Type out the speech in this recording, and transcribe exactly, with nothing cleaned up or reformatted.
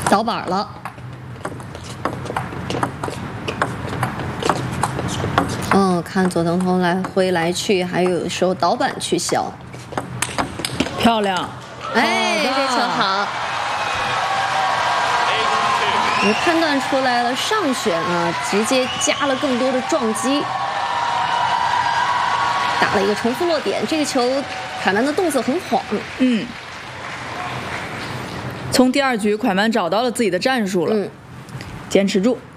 扫板了。嗯，看左藤桐来挥来去，还有时候倒板去削， 漂亮。 哎，这球好。你判断出来了，上旋啊，直接加了更多的撞击，打了一个重复落点。这个球，蒯曼的动作很晃。 嗯。从第二局，蒯曼找到了自己的战术了， 嗯， 坚持住。